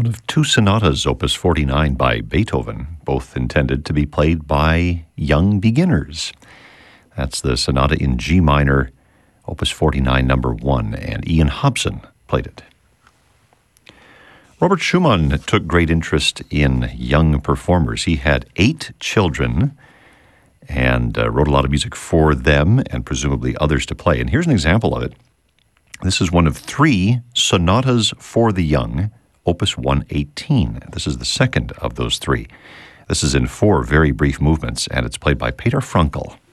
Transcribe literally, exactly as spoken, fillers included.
one of two sonatas, Opus forty-nine by Beethoven, both intended to be played by young beginners. That's the Sonata in G minor, Opus forty-nine, number one, and Ian Hobson played it. Robert Schumann took great interest in young performers. He had eight children and uh, wrote a lot of music for them and presumably others to play. And here's an example of it. This is one of three sonatas for the young, Opus one eighteen. This is the second of those three. This is in four very brief movements, and it's played by Peter Frankl.